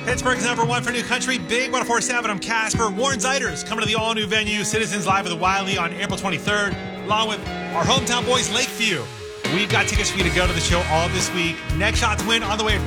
Pittsburgh's number one for new country, Big 104.7. I'm Casper. Warren Zeiders coming to the all-new venue, Citizens Live at the Wiley on April 23rd, along with our hometown boys, Lakeview. We've got tickets for you to go to the show all this week. Next Shot to Win on the way